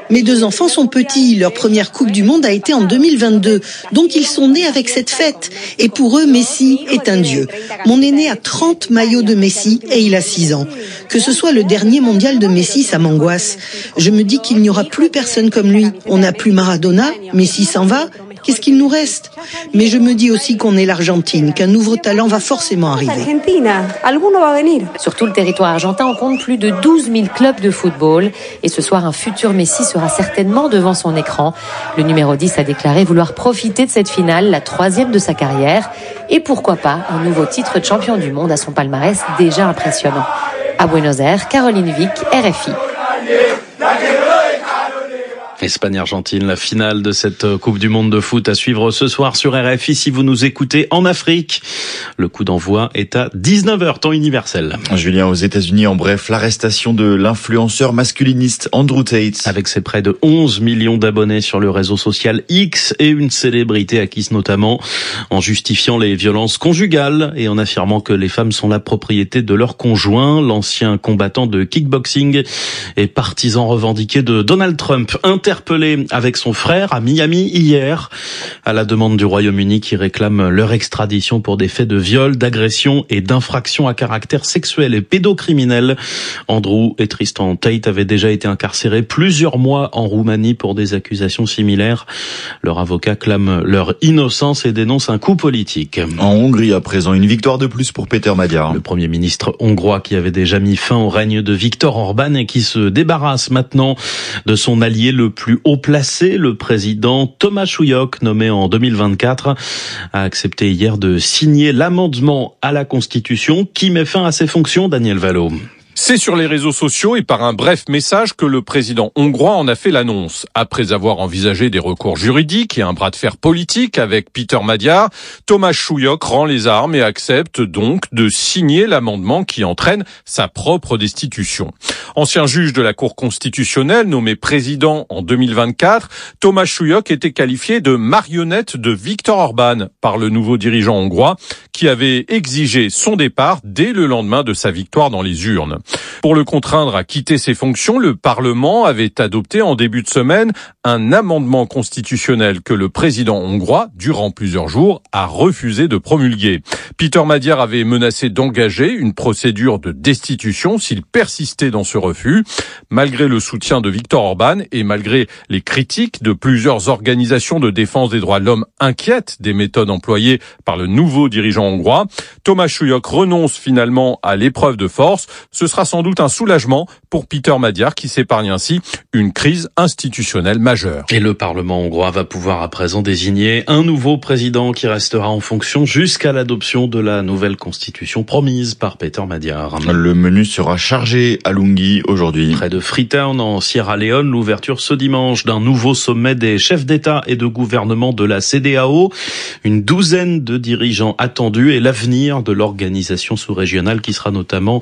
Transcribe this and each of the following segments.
Mes 2 enfants sont petits, leur première Coupe du Monde a été en 2022, donc ils sont nés avec cette fête. Et pour eux, Messi est un dieu. Mon aîné a 30 maillots de Messi et il a 6 ans. Que ce soit le dernier mondial de Messi, ça m'angoisse. Je me dis qu'il n'y aura plus personne comme lui. On n'a plus Maradona, Messi s'en va. Qu'est-ce qu'il nous reste? Mais je me dis aussi qu'on est l'Argentine, qu'un nouveau talent va forcément arriver. Sur tout le territoire argentin, on compte plus de 12 000 clubs de football. Et ce soir, un futur Messi sera certainement devant son écran. Le numéro 10 a déclaré vouloir profiter de cette finale, la 3e de sa carrière. Et pourquoi pas un nouveau titre de champion du monde à son palmarès déjà impressionnant. À Buenos Aires, Caroline Vic, RFI. Espagne-Argentine, la finale de cette Coupe du Monde de foot à suivre ce soir sur RFI si vous nous écoutez en Afrique. Le coup d'envoi est à 19h, temps universel. Julien, aux États-Unis, en bref, l'arrestation de l'influenceur masculiniste Andrew Tate. Avec ses près de 11 millions d'abonnés sur le réseau social X et une célébrité acquise notamment en justifiant les violences conjugales et en affirmant que les femmes sont la propriété de leur conjoint. L'ancien combattant de kickboxing et partisan revendiqué de Donald Trump, interpellé avec son frère à Miami hier, à la demande du Royaume-Uni qui réclame leur extradition pour des faits de viol, d'agression et d'infraction à caractère sexuel et pédocriminel. Andrew et Tristan Tate avaient déjà été incarcérés plusieurs mois en Roumanie pour des accusations similaires. Leur avocat clame leur innocence et dénonce un coup politique. En Hongrie à présent, une victoire de plus pour Péter Magyar. Le Premier ministre hongrois qui avait déjà mis fin au règne de Viktor Orban et qui se débarrasse maintenant de son allié le plus haut placé, le président Thomas Chouillok, nommé en 2024, a accepté hier de signer l'amendement à la Constitution qui met fin à ses fonctions. Daniel Valo. C'est sur les réseaux sociaux et par un bref message que le président hongrois en a fait l'annonce. Après avoir envisagé des recours juridiques et un bras de fer politique avec Péter Magyar, Thomas Chouillok rend les armes et accepte donc de signer l'amendement qui entraîne sa propre destitution. Ancien juge de la Cour constitutionnelle, nommé président en 2024, Thomas Chouillok était qualifié de marionnette de Viktor Orban par le nouveau dirigeant hongrois qui avait exigé son départ dès le lendemain de sa victoire dans les urnes. Pour le contraindre à quitter ses fonctions, le Parlement avait adopté en début de semaine un amendement constitutionnel que le président hongrois, durant plusieurs jours, a refusé de promulguer. Péter Magyar avait menacé d'engager une procédure de destitution s'il persistait dans ce refus. Malgré le soutien de Viktor Orban et malgré les critiques de plusieurs organisations de défense des droits de l'homme inquiètes des méthodes employées par le nouveau dirigeant hongrois, Thomas Chouillok renonce finalement à l'épreuve de force. Ce sera sans doute un soulagement pour Péter Magyar qui s'épargne ainsi une crise institutionnelle majeure. Et le Parlement hongrois va pouvoir à présent désigner un nouveau président qui restera en fonction jusqu'à l'adoption de la nouvelle constitution promise par Péter Magyar. Le menu sera chargé à Lungi aujourd'hui. Près de Freetown en Sierra Leone, l'ouverture ce dimanche d'un nouveau sommet des chefs d'État et de gouvernement de la CEDEAO. Une douzaine de dirigeants attendus et l'avenir de l'organisation sous-régionale qui sera notamment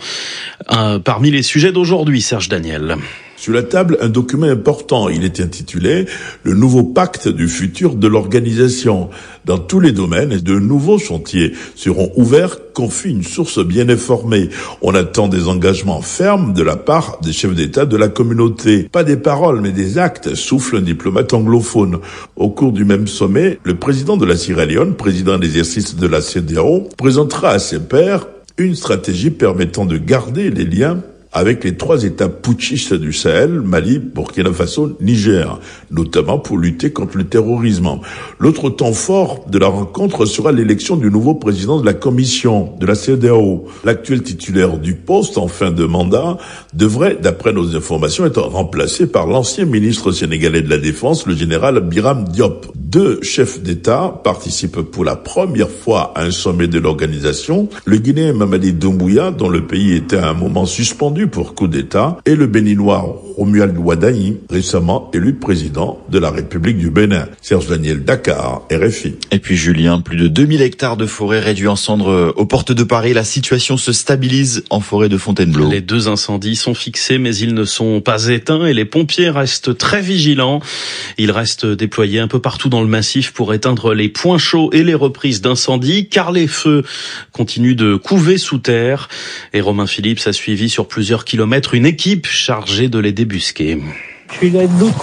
parmi les sujets d'aujourd'hui, Serge Daniel. Sur la table, un document important. Il est intitulé « Le nouveau pacte du futur de l'organisation ». Dans tous les domaines, de nouveaux chantiers seront ouverts, confie une source bien informée. On attend des engagements fermes de la part des chefs d'État de la communauté. Pas des paroles, mais des actes, souffle un diplomate anglophone. Au cours du même sommet, le président de la Sierra Leone, président d'exercice de la CEDEAO, présentera à ses pairs une stratégie permettant de garder les liens avec les 3 États putschistes du Sahel, Mali, Burkina Faso, Niger, notamment pour lutter contre le terrorisme. L'autre temps fort de la rencontre sera l'élection du nouveau président de la Commission de la CEDEAO. L'actuel titulaire du poste en fin de mandat devrait, d'après nos informations, être remplacé par l'ancien ministre sénégalais de la Défense, le général Biram Diop. 2 chefs d'État participent pour la première fois à un sommet de l'organisation. Le Guinéen Mamadi Doumbouya, dont le pays était à un moment suspendu pour coup d'État, et le Béninois Romuald Ouadani, récemment élu président de la République du Bénin. Serge Daniel, Dakar, RFI. Et puis Julien, plus de 2000 hectares de forêt réduits en cendres aux portes de Paris. La situation se stabilise en forêt de Fontainebleau. Les 2 incendies sont fixés, mais ils ne sont pas éteints et les pompiers restent très vigilants. Ils restent déployés un peu partout dans le massif pour éteindre les points chauds et les reprises d'incendie, car les feux continuent de couver sous terre. Et Romain Phillips a suivi sur plusieurs kilomètres une équipe chargée de les débusquer. Je suis là de l'autre